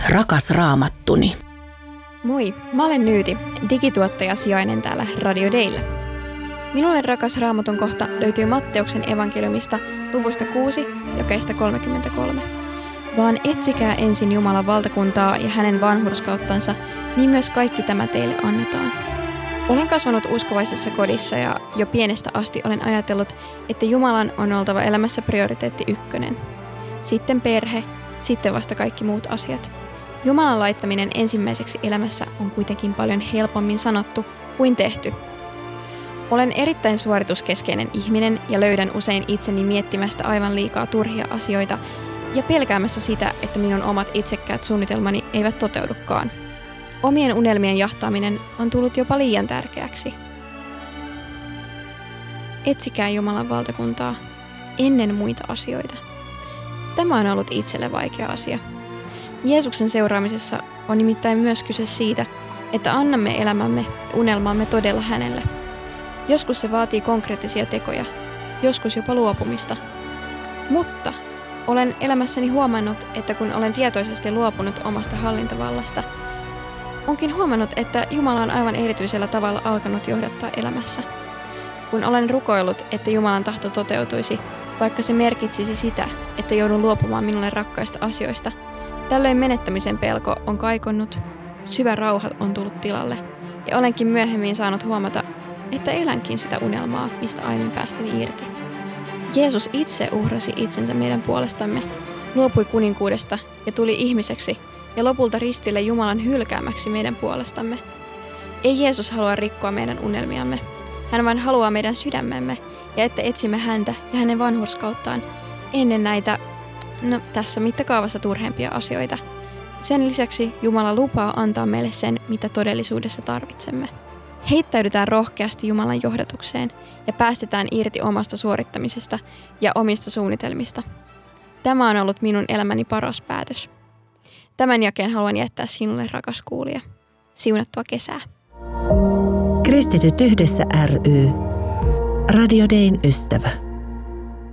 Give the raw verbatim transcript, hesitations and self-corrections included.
Rakas Raamattuni. Moi, mä olen Nyyti, digituottaja sijainen täällä Radio Dayllä. Minulle rakas Raamatun kohta löytyy Matteuksen evankeliumista luvusta kuusi, jakeesta kolmekymmentäkolme. Vaan etsikää ensin Jumalan valtakuntaa ja hänen vanhurskauttansa, niin myös kaikki tämä teille annetaan. Olen kasvanut uskovaisessa kodissa ja jo pienestä asti olen ajatellut, että Jumalan on oltava elämässä prioriteetti ykkönen. Sitten perhe, sitten vasta kaikki muut asiat. Jumalan laittaminen ensimmäiseksi elämässä on kuitenkin paljon helpommin sanottu kuin tehty. Olen erittäin suorituskeskeinen ihminen ja löydän usein itseni miettimästä aivan liikaa turhia asioita ja pelkäämässä sitä, että minun omat itsekkäät suunnitelmani eivät toteudukaan. Omien unelmien jahtaaminen on tullut jopa liian tärkeäksi. Etsikää Jumalan valtakuntaa ennen muita asioita. Tämä on ollut itselle vaikea asia. Jeesuksen seuraamisessa on nimittäin myös kyse siitä, että annamme elämämme ja unelmamme todella hänelle. Joskus se vaatii konkreettisia tekoja, joskus jopa luopumista. Mutta olen elämässäni huomannut, että kun olen tietoisesti luopunut omasta hallintavallasta, onkin huomannut, että Jumala on aivan erityisellä tavalla alkanut johdattaa elämässä. Kun olen rukoillut, että Jumalan tahto toteutuisi, vaikka se merkitsisi sitä, että joudun luopumaan minulle rakkaista asioista, tällöin menettämisen pelko on kaikonnut, syvä rauha on tullut tilalle ja olenkin myöhemmin saanut huomata, että elänkin sitä unelmaa, mistä aiemmin päästin irti. Jeesus itse uhrasi itsensä meidän puolestamme, luopui kuninkuudesta ja tuli ihmiseksi ja lopulta ristille Jumalan hylkäämäksi meidän puolestamme. Ei Jeesus halua rikkoa meidän unelmiamme. Hän vain haluaa meidän sydämemme ja että etsimme häntä ja hänen vanhurskauttaan ennen näitä, no tässä mittakaavassa turhempia asioita. Sen lisäksi Jumala lupaa antaa meille sen, mitä todellisuudessa tarvitsemme. Heittäydytään rohkeasti Jumalan johdatukseen ja päästetään irti omasta suorittamisesta ja omista suunnitelmista. Tämä on ollut minun elämäni paras päätös. Tämän jakeen haluan jättää sinulle, rakas kuulija. Siunattua kesää. Kristityt yhdessä ry. Radio Dayn ystävä.